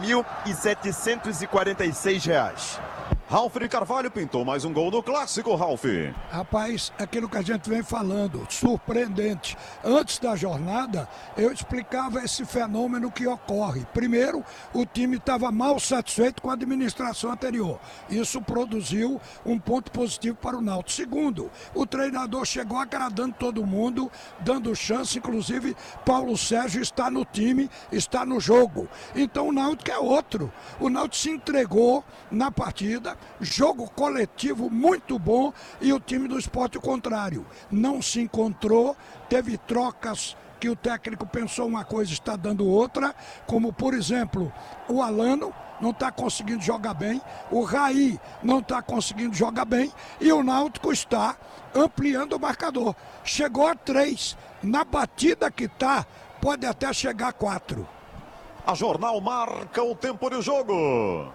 R$1.746. Ralf de Carvalho pintou mais um gol no clássico, Ralf. Rapaz, aquilo que a gente vem falando, surpreendente. Antes da jornada, eu explicava esse fenômeno que ocorre. Primeiro, o time estava mal satisfeito com a administração anterior. Isso produziu um ponto positivo para o Náutico. Segundo, o treinador chegou agradando todo mundo, dando chance, inclusive Paulo Sérgio está no time, está no jogo. Então o Náutico é outro. O Náutico se entregou na partida. Jogo coletivo muito bom e o time do Sport o contrário. Não se encontrou, teve trocas que o técnico pensou uma coisa e está dando outra, como por exemplo, o Alano não está conseguindo jogar bem, o Raí não está conseguindo jogar bem e o Náutico está ampliando o marcador. Chegou a 3, na batida que está, pode até chegar a 4. A Jornal marca o tempo de jogo.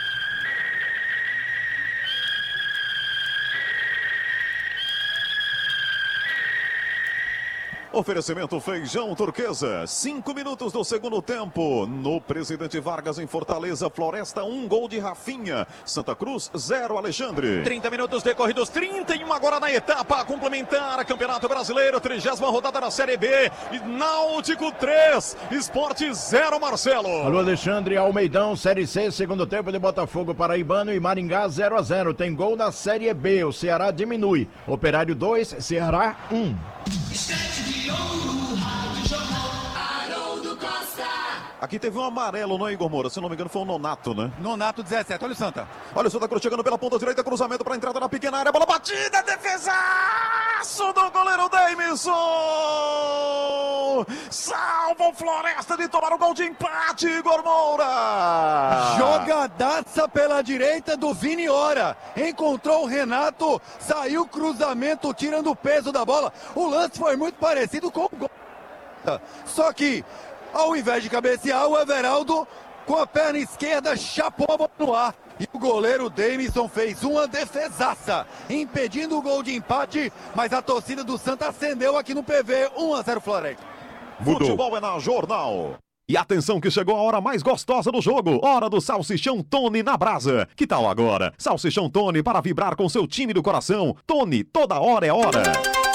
Oferecimento Feijão Turquesa, 5 minutos do segundo tempo, no Presidente Vargas em Fortaleza, Floresta 1, gol de Rafinha, Santa Cruz 0, Alexandre. 30 minutos decorridos, 31 agora na etapa complementar, Campeonato Brasileiro, 30ª rodada da Série B, Náutico 3, Sport 0, Marcelo. Alô Alexandre, Almeidão, Série C, segundo tempo de Botafogo Paraibano e Maringá 0-0, tem gol na Série B, o Ceará diminui, Operário 2, Ceará 1. Aqui teve um amarelo, não é, Igor Moura? Se não me engano, foi o Nonato, né? Nonato 17, olha o Santa. Olha o Santa Cruz chegando pela ponta direita, cruzamento para a entrada na pequena área, bola batida, defesaço do goleiro Davidson! Salva o Floresta de tomar o gol de empate, Igor Moura! Jogadaça pela direita do Vini Ora. Encontrou o Renato, saiu cruzamento, tirando o peso da bola. O lance foi muito parecido com o gol. Só que, ao invés de cabecear, o Everaldo, com a perna esquerda, chapou a bola no ar. E o goleiro Davidson fez uma defesaça, impedindo o gol de empate. Mas a torcida do Santa acendeu aqui no PV, 1-0 Floresta. Futebol é na Jornal. E atenção que chegou a hora mais gostosa do jogo, hora do Salsichão Tony na brasa. Que tal agora? Salsichão Tony para vibrar com seu time do coração. Tony, toda hora é hora.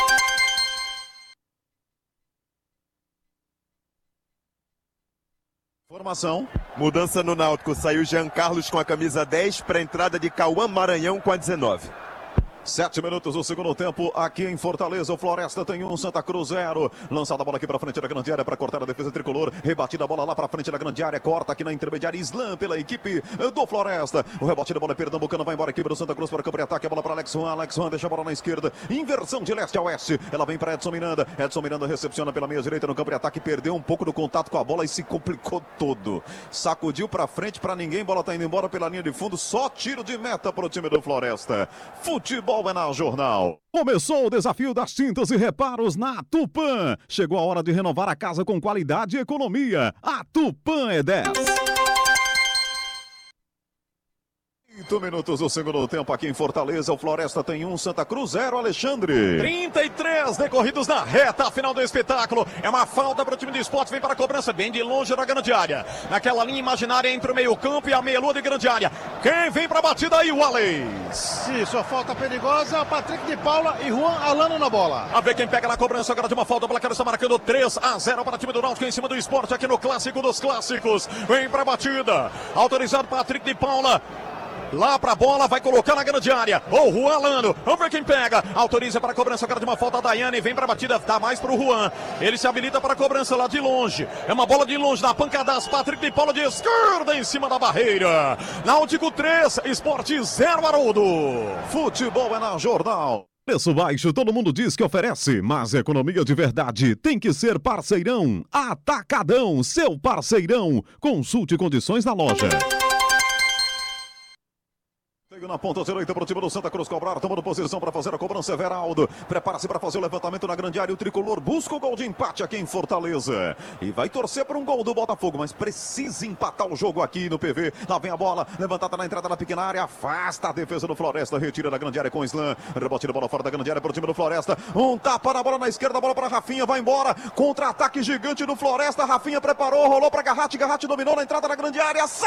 Formação. Mudança no Náutico, saiu Jean Carlos com a camisa 10 para a entrada de Cauã Maranhão com a 19. 7 minutos do segundo tempo aqui em Fortaleza. O Floresta tem 1, Santa Cruz 0. Lançada a bola aqui para frente da grande área para cortar a defesa tricolor. Rebatida a bola lá para frente da grande área. Corta aqui na intermediária. Slam pela equipe do Floresta. O rebate da bola é pernambucano. Vai embora a equipe do Santa Cruz para o campo de ataque. A bola para Alex Juan. Alex Juan deixa a bola na esquerda. Inversão de leste a oeste. Ela vem para Edson Miranda. Edson Miranda recepciona pela meia direita no campo de ataque. Perdeu um pouco do contato com a bola e se complicou todo. Sacudiu para frente para ninguém. Bola tá indo embora pela linha de fundo. Só tiro de meta para o time do Floresta. Futebol é na Jornal. Começou o desafio das tintas e reparos na Tupã. Chegou a hora de renovar a casa com qualidade e economia. A Tupã é 10. 8 minutos do segundo tempo aqui em Fortaleza. O Floresta tem 1, Santa Cruz 0, Alexandre. 33 decorridos na reta final do espetáculo. É uma falta para o time do Sport. Vem para a cobrança bem de longe da grande área. Naquela linha imaginária entre o meio-campo e a meia-lua de grande área. Quem vem para a batida aí? O Alex. Isso, a falta perigosa. Patrick de Paula e Juan Alano na bola. A ver quem pega na cobrança agora de uma falta. O placar está marcando 3-0 para o time do Náutico em cima do Sport aqui no Clássico dos Clássicos. Vem para a batida. Autorizado Patrick de Paula. Lá pra bola, vai colocar na grande área. O Juan Alano, vamos ver quem pega. Autoriza para a cobrança agora de uma falta. Daiane vem para a batida, dá mais pro Juan. Ele se habilita para a cobrança lá de longe. É uma bola de longe, na pancadaço. Patrick de Paula de esquerda em cima da barreira. Náutico 3, Sport 0, Haroldo. Futebol é na Jornal. Preço baixo, todo mundo diz que oferece, mas economia de verdade tem que ser Parceirão. Atacadão, seu parceirão. Consulte condições na loja. Na ponta direita para o time do Santa Cruz cobrar, tomando posição para fazer a cobrança, Everaldo. Prepara-se para fazer o levantamento na grande área. O tricolor busca o gol de empate aqui em Fortaleza. E vai torcer para um gol do Botafogo, mas precisa empatar o jogo aqui no PV. Lá vem a bola, levantada na entrada da pequena área. Afasta a defesa do Floresta, retira da grande área com o Slam. Rebote da bola fora da grande área para o time do Floresta. Um tapa na bola na esquerda, a bola para Rafinha, vai embora. Contra-ataque gigante do Floresta. Rafinha preparou, rolou para Garratti. Garratti dominou na entrada da grande área.